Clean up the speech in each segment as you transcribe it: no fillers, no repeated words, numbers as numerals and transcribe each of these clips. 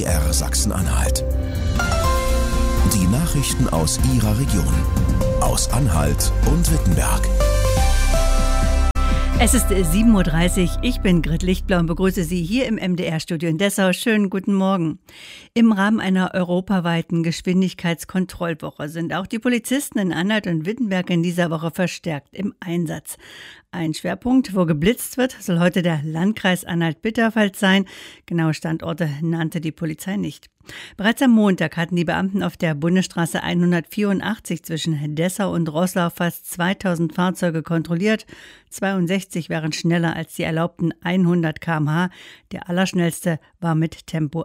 MDR Sachsen-Anhalt. Die Nachrichten aus Ihrer Region, aus Anhalt und Wittenberg. Es ist 7.30 Uhr, ich bin Grit Lichtblau und begrüße Sie hier im MDR-Studio in Dessau. Schönen guten Morgen. Im Rahmen einer europaweiten Geschwindigkeitskontrollwoche sind auch die Polizisten in Anhalt und Wittenberg in dieser Woche verstärkt im Einsatz. Ein Schwerpunkt, wo geblitzt wird, soll heute der Landkreis Anhalt-Bitterfeld sein. Genaue Standorte nannte die Polizei nicht. Bereits am Montag hatten die Beamten auf der Bundesstraße 184 zwischen Dessau und Roßlau fast 2000 Fahrzeuge kontrolliert. 62 waren schneller als die erlaubten 100 km/h. Der allerschnellste war mit Tempo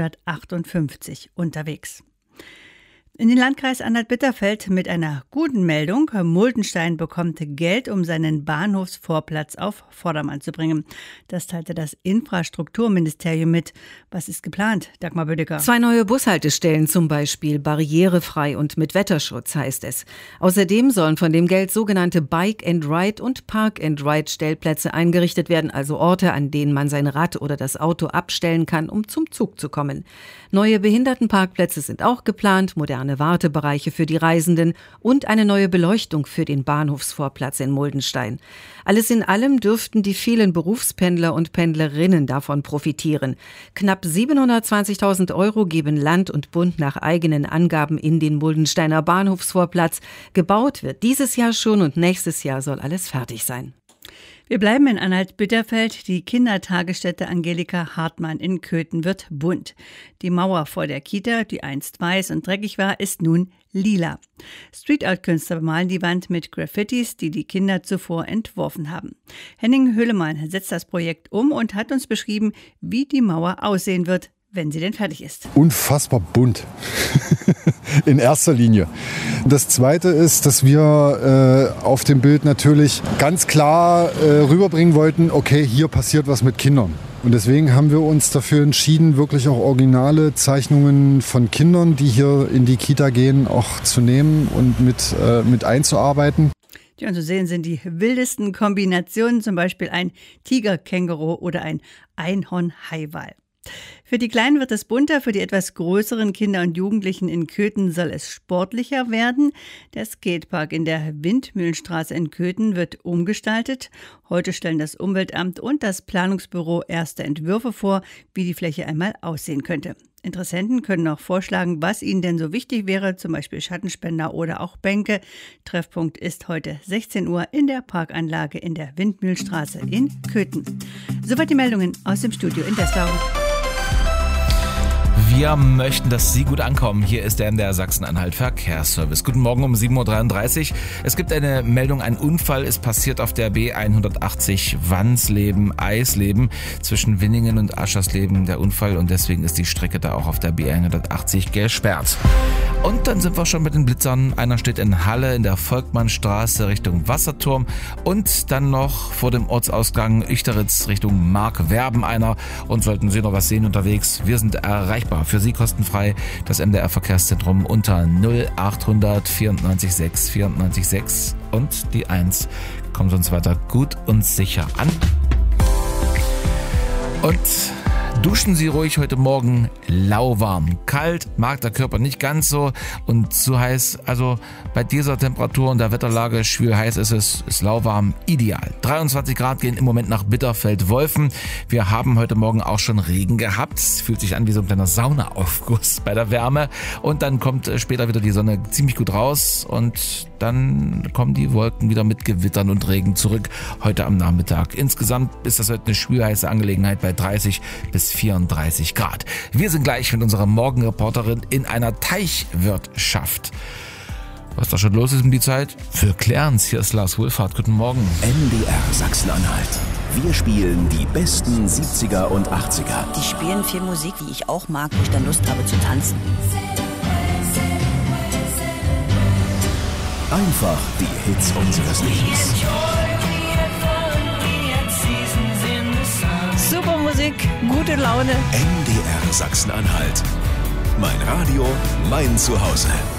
158 unterwegs. In den Landkreis Anhalt-Bitterfeld mit einer guten Meldung. Muldenstein bekommt Geld, um seinen Bahnhofsvorplatz auf Vordermann zu bringen. Das teilte das Infrastrukturministerium mit. Was ist geplant, Dagmar Bödecker? 2 neue Bushaltestellen zum Beispiel, barrierefrei und mit Wetterschutz heißt es. Außerdem sollen von dem Geld sogenannte Bike-and-Ride- und Park-and-Ride-Stellplätze eingerichtet werden, also Orte, an denen man sein Rad oder das Auto abstellen kann, um zum Zug zu kommen. Neue Behindertenparkplätze sind auch geplant, moderne Wartebereiche für die Reisenden und eine neue Beleuchtung für den Bahnhofsvorplatz in Muldenstein. Alles in allem dürften die vielen Berufspendler und Pendlerinnen davon profitieren. Knapp 720.000 € geben Land und Bund nach eigenen Angaben in den Muldensteiner Bahnhofsvorplatz. Gebaut wird dieses Jahr schon und nächstes Jahr soll alles fertig sein. Wir bleiben in Anhalt-Bitterfeld. Die Kindertagesstätte Angelika Hartmann in Köthen wird bunt. Die Mauer vor der Kita, die einst weiß und dreckig war, ist nun lila. Street-Art-Künstler bemalen die Wand mit Graffitis, die die Kinder zuvor entworfen haben. Henning Hüllemann setzt das Projekt um und hat uns beschrieben, wie die Mauer aussehen wird, wenn sie denn fertig ist. Unfassbar bunt. In erster Linie. Das Zweite ist, dass wir auf dem Bild natürlich ganz klar rüberbringen wollten, okay, hier passiert was mit Kindern. Und deswegen haben wir uns dafür entschieden, wirklich auch originale Zeichnungen von Kindern, die hier in die Kita gehen, auch zu nehmen und mit einzuarbeiten. Ja, und zu sehen sind die wildesten Kombinationen, zum Beispiel ein Tiger-Känguru oder ein Einhorn-Haiwal. Für die Kleinen wird es bunter, für die etwas größeren Kinder und Jugendlichen in Köthen soll es sportlicher werden. Der Skatepark in der Windmühlenstraße in Köthen wird umgestaltet. Heute stellen das Umweltamt und das Planungsbüro erste Entwürfe vor, wie die Fläche einmal aussehen könnte. Interessenten können auch vorschlagen, was ihnen denn so wichtig wäre, zum Beispiel Schattenspender oder auch Bänke. Treffpunkt ist heute 16 Uhr in der Parkanlage in der Windmühlenstraße in Köthen. Soweit die Meldungen aus dem Studio in Dessau. Wir möchten, dass Sie gut ankommen. Hier ist der MDR Sachsen-Anhalt Verkehrsservice. Guten Morgen um 7.33 Uhr. Es gibt eine Meldung, ein Unfall ist passiert auf der B180 Wansleben-Eisleben zwischen Winningen und Aschersleben der Unfall und deswegen ist die Strecke da auch auf der B180 gesperrt. Und dann sind wir schon mit den Blitzern. Einer steht in Halle in der Volkmannstraße Richtung Wasserturm und dann noch vor dem Ortsausgang Üchteritz Richtung Markwerben einer. Und sollten Sie noch was sehen unterwegs, wir sind erreichbar. Für Sie kostenfrei das MDR Verkehrszentrum unter 0800 94 6 94 6 und die 1. Kommen Sie uns weiter gut und sicher an. Und duschen Sie ruhig heute Morgen lauwarm. Kalt mag der Körper nicht ganz so und zu heiß. Also bei dieser Temperatur und der Wetterlage, schwül heiß ist es, ist lauwarm ideal. 23 Grad gehen im Moment nach Bitterfeld-Wolfen. Wir haben heute Morgen auch schon Regen gehabt. Es fühlt sich an wie so ein kleiner Saunaaufguss bei der Wärme. Und dann kommt später wieder die Sonne ziemlich gut raus und dann kommen die Wolken wieder mit Gewittern und Regen zurück heute am Nachmittag. Insgesamt ist das heute eine schwülheiße Angelegenheit bei 30 bis 34 Grad. Wir sind gleich mit unserer Morgenreporterin in einer Teichwirtschaft. Was da schon los ist um die Zeit? Wir klären's. Hier ist Lars Wohlfahrt. Guten Morgen. MDR Sachsen-Anhalt. Wir spielen die besten 70er und 80er. Die spielen viel Musik, wie ich auch mag, wo ich dann Lust habe zu tanzen. Einfach die Hits unseres Lebens. Super Musik, gute Laune. MDR Sachsen-Anhalt. Mein Radio, mein Zuhause.